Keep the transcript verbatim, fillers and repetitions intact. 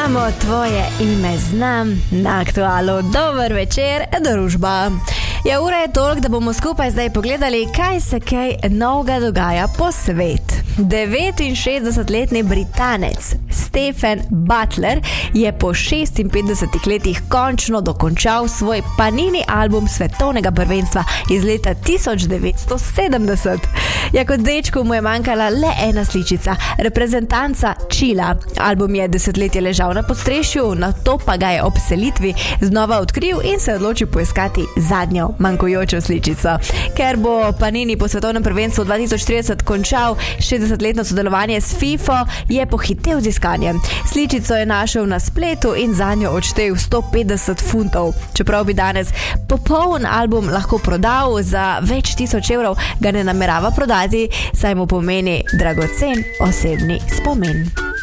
Samo tvoje ime znam, na Aktualu. Dober večer, družba. Ja, ura je toliko, da bomo skupaj zdaj pogledali, kaj se kaj novega dogaja po svetu. devetinšestdesetletni Britanec Stephen Butler je po šestinpetdesetih letih končno dokončal svoj Panini album svetovnega prvenstva iz leta tisoč devetsto sedemdeset. Ja, kot dečku mu je manjkala le ena sličica, reprezentanca Čila. Album je desetletje ležal na podstrešju, nato pa ga je ob selitvi znova odkril in se odločil poiskati zadnjo manjkujočo sličico. Ker bo Panini po svetovnem prvenstvu dva tisoč trideset končal šestdesetletno sodelovanje s FIFA, je pohitel z iskanjem. Sličico je našel na spletu in zanjo odštel sto petdeset funtov. Čeprav bi danes popoln album lahko prodal za več tisoč evrov, ga ne namerava prodati, saj mu pomeni dragocen osebni spomin.